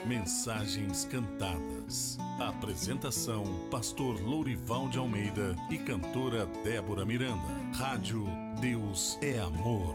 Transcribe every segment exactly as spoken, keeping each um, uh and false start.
Mensagens cantadas. Apresentação: Pastor Lourival de Almeida e cantora Débora Miranda. Rádio Deus é Amor.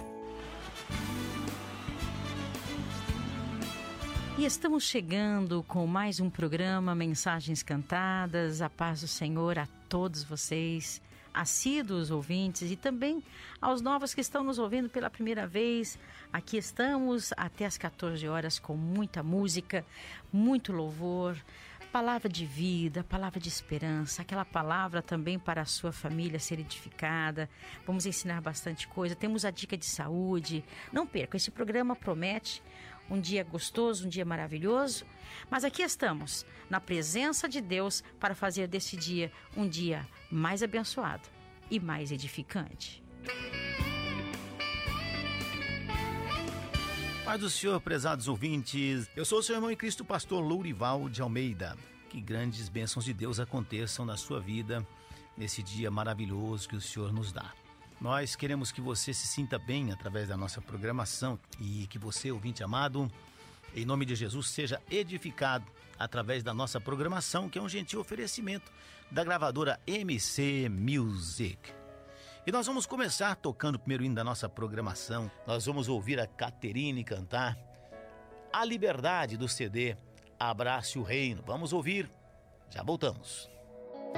E estamos chegando com mais um programa Mensagens Cantadas. A paz do Senhor a todos vocês, assíduos ouvintes, e também aos novos que estão nos ouvindo pela primeira vez. Aqui estamos até às quatorze horas com muita música, muito louvor, palavra de vida, palavra de esperança, aquela palavra também para a sua família ser edificada. Vamos ensinar bastante coisa, temos a dica de saúde. Não perca, esse programa promete um dia gostoso, um dia maravilhoso, mas aqui estamos, na presença de Deus, para fazer desse dia um dia mais abençoado e mais edificante. Paz do Senhor, prezados ouvintes, eu sou o seu irmão em Cristo, pastor Lourival de Almeida. Que grandes bênçãos de Deus aconteçam na sua vida, nesse dia maravilhoso que o Senhor nos dá. Nós queremos que você se sinta bem através da nossa programação e que você, ouvinte amado, em nome de Jesus, seja edificado através da nossa programação, que é um gentil oferecimento da gravadora M C Music. E nós vamos começar tocando o primeiro hino da nossa programação. Nós vamos ouvir a Caterine cantar A Liberdade do C D Abrace o Reino. Vamos ouvir, já voltamos.